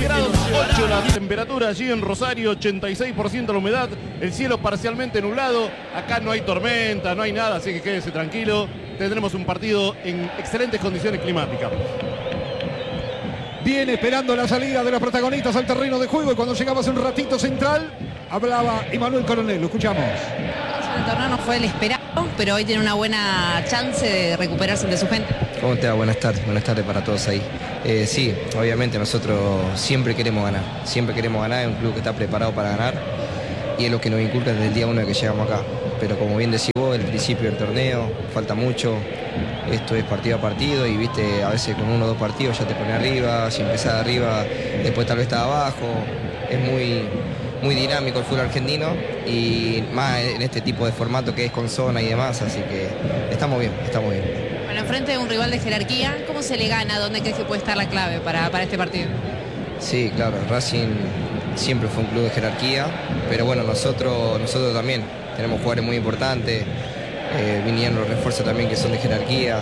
grados 8 la temperatura allí en Rosario, 86% la humedad, el cielo parcialmente nublado, acá no hay tormenta, no hay nada, así que quédese tranquilo, tendremos un partido en excelentes condiciones climáticas. Viene esperando la salida de los protagonistas al terreno de juego y cuando llegaba hace un ratito Central, hablaba Emanuel Coronel, lo escuchamos. El torneo no fue el esperado, pero hoy tiene una buena chance de recuperarse de su gente. ¿Cómo te va? Buenas tardes para todos ahí. Sí, obviamente nosotros siempre queremos ganar, es un club que está preparado para ganar y es lo que nos inculca desde el día 1 que llegamos acá. Pero como bien decís vos, el principio del torneo, falta mucho, esto es partido a partido y viste, a veces con 1 o 2 partidos ya te pones arriba, si empezás de arriba, después tal vez estás abajo, es muy dinámico el fútbol argentino y más en este tipo de formato que es con zona y demás, así que estamos bien. Bueno, enfrente de un rival de jerarquía, ¿cómo se le gana? ¿Dónde crees que puede estar la clave para este partido? Sí, claro, Racing siempre fue un club de jerarquía, pero bueno, nosotros también tenemos jugadores muy importantes, vinieron los refuerzos también que son de jerarquía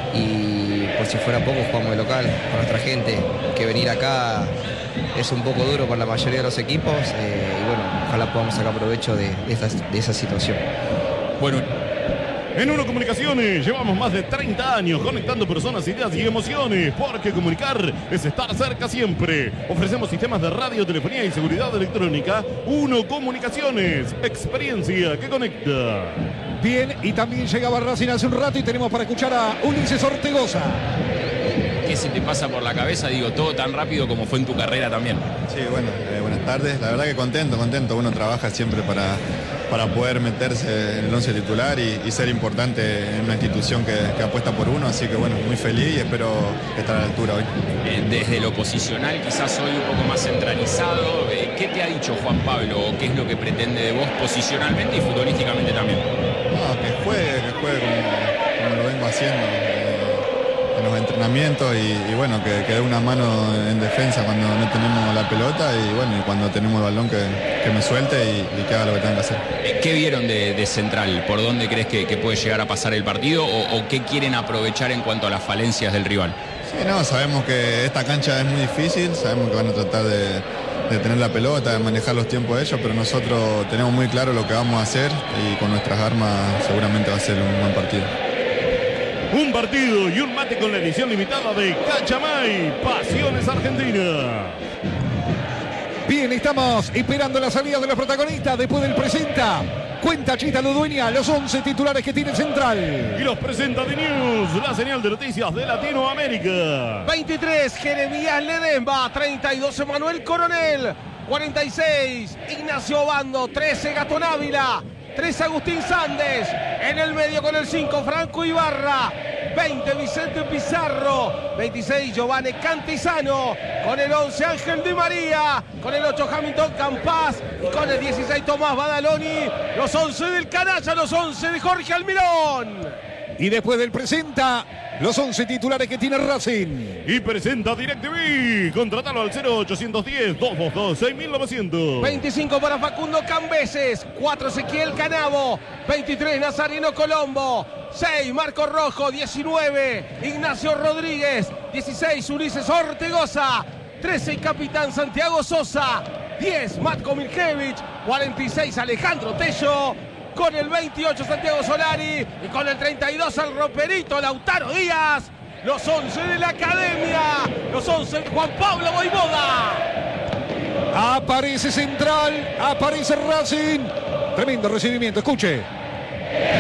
y por si fuera poco jugamos de local con nuestra gente, que venir acá es un poco duro para la mayoría de los equipos y bueno, ojalá podamos sacar provecho de esa situación. Bueno, en Uno Comunicaciones llevamos más de 30 años conectando personas, ideas y emociones, porque comunicar es estar cerca siempre. Ofrecemos sistemas de radio, telefonía y seguridad electrónica. Uno Comunicaciones, experiencia que conecta. Bien, y también llegaba Racing hace un rato y tenemos para escuchar a Ulises Ortegoza. ¿Qué se te pasa por la cabeza? Digo, todo tan rápido como fue en tu carrera también. Sí, bueno, buenas tardes. La verdad que contento. Uno trabaja siempre para poder meterse en el 11 titular y ser importante en una institución que apuesta por uno. Así que bueno, muy feliz y espero estar a la altura hoy. Desde lo posicional, quizás hoy un poco más centralizado. ¿Qué te ha dicho Juan Pablo? ¿O qué es lo que pretende de vos posicionalmente y futbolísticamente también? No, que juegue como lo vengo haciendo. En los entrenamientos y bueno, que dé una mano en defensa cuando no tenemos la pelota y bueno, y cuando tenemos el balón que me suelte y que haga lo que tenga que hacer. ¿Qué vieron de Central? ¿Por dónde crees que puede llegar a pasar el partido o qué quieren aprovechar en cuanto a las falencias del rival? Sí, no, sabemos que esta cancha es muy difícil, sabemos que van a tratar de tener la pelota, de manejar los tiempos de ellos, pero nosotros tenemos muy claro lo que vamos a hacer y con nuestras armas seguramente va a ser un buen partido. Un partido y un mate con la edición limitada de Cachamay, Pasiones Argentina. Bien, estamos esperando la salida de los protagonistas después del presenta. Cuenta Chita Ludueña, los 11 titulares que tiene Central. Y los presenta The News, la señal de noticias de Latinoamérica. 23, Jeremías Ledesma. 32, Emanuel Coronel. 46, Ignacio Obando. 13, Gastón Ávila. 3, Agustín Sández. En el medio con el 5, Franco Ibarra. 20, Vicente Pizarro. 26, Giovanni Cantizano. Con el 11, Ángel Di María. Con el 8, Hamilton Campas. Y con el 16, Tomás Badaloni. Los 11 del Canalla, los 11 de Jorge Almirón. Y después del presenta, los 11 titulares que tiene Racing. Y presenta DirecTV. Contratalo al 0810-222-6900. 25 para Facundo Cambeses. 4, Ezequiel Canavo. 23, Nazareno Colombo. 6, Marco Rojo. 19, Ignacio Rodríguez. 16, Ulises Ortegoza. 13, el capitán Santiago Sosa. 10, Matko Milkevich. 46, Alejandro Tello. Con el 28, Santiago Solari. Y con el 32, el roperito Lautaro Díaz. Los 11 de la academia. Los 11 de Juan Pablo Voivoda. Aparece Central, aparece Racing. Tremendo recibimiento, escuche.